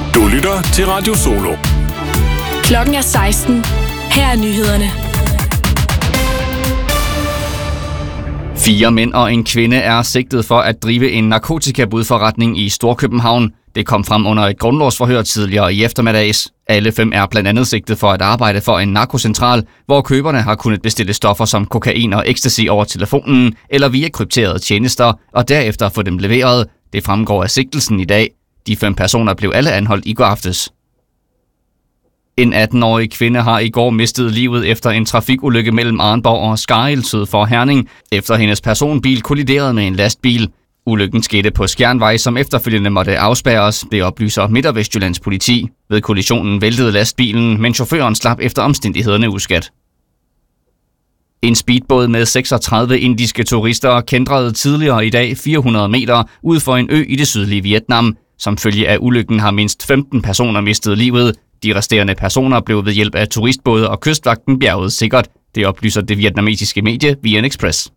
Du lytter til Radio Solo. Klokken er 16. Her er nyhederne. 4 mænd og en kvinde er sigtet for at drive en narkotikabudforretning i Storkøbenhavn. Det kom frem under et grundlovsforhør tidligere i eftermiddags. Alle 5 er blandt andet sigtet for at arbejde for en narkocentral, hvor køberne har kunnet bestille stoffer som kokain og ecstasy over telefonen eller via krypterede tjenester, og derefter få dem leveret. Det fremgår af sigtelsen i dag. De 5 personer blev alle anholdt i går aftes. En 18-årig kvinde har i går mistet livet efter en trafikulykke mellem Arnborg og Skarrild syd for Herning, efter hendes personbil kolliderede med en lastbil. Ulykken skete på Skjernvej, som efterfølgende måtte afspærres, det oplyser Midt- og Vestjyllands politi. Ved kollisionen væltede lastbilen, men chaufføren slap efter omstændighederne uskadt. En speedbåd med 36 indiske turister kæntrede tidligere i dag 400 meter ud for en ø i det sydlige Vietnam. Som følge af ulykken har mindst 15 personer mistet livet. De resterende personer blev ved hjælp af turistbåde og kystvagten bjerget sikkert. Det oplyser det vietnamesiske medie VN Express.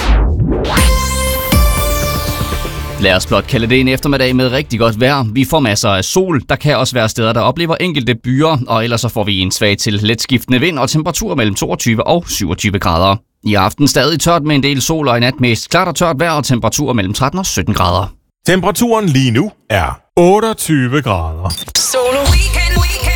Lad os blot kalde det en eftermiddag med rigtig godt vejr. Vi får masser af sol. Der kan også være steder, der oplever enkelte byer, og ellers så får vi en svag til letskiftende vind og temperatur mellem 22 og 27 grader. I aften stadig tørt med en del sol og i nat mest klart og tørt vejr og temperatur mellem 13 og 17 grader. Temperaturen lige nu er 28 grader. Solo Weekend.